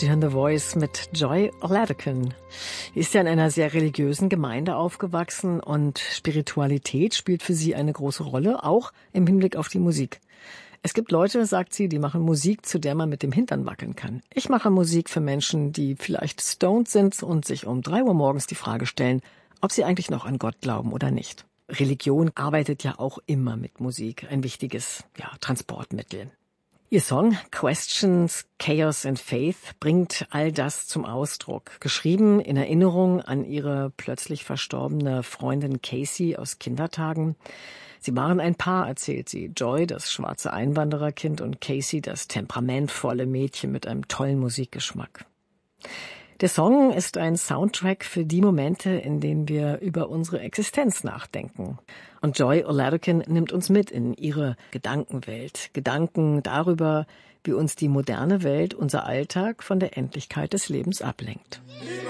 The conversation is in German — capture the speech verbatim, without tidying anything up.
Sie hören The Voice mit Joy Oladokun. Sie ist ja in einer sehr religiösen Gemeinde aufgewachsen und Spiritualität spielt für sie eine große Rolle, auch im Hinblick auf die Musik. Es gibt Leute, sagt sie, die machen Musik, zu der man mit dem Hintern wackeln kann. Ich mache Musik für Menschen, die vielleicht stoned sind und sich um drei Uhr morgens die Frage stellen, ob sie eigentlich noch an Gott glauben oder nicht. Religion arbeitet ja auch immer mit Musik, ein wichtiges, ja, Transportmittel. Ihr Song Questions, Chaos and Faith bringt all das zum Ausdruck. Geschrieben in Erinnerung an ihre plötzlich verstorbene Freundin Casey aus Kindertagen. Sie waren ein Paar, erzählt sie. Joy, das schwarze Einwandererkind, und Casey, das temperamentvolle Mädchen mit einem tollen Musikgeschmack. Der Song ist ein Soundtrack für die Momente, in denen wir über unsere Existenz nachdenken. Und Joy Oladokun nimmt uns mit in ihre Gedankenwelt. Gedanken darüber, wie uns die moderne Welt, unser Alltag, von der Endlichkeit des Lebens ablenkt.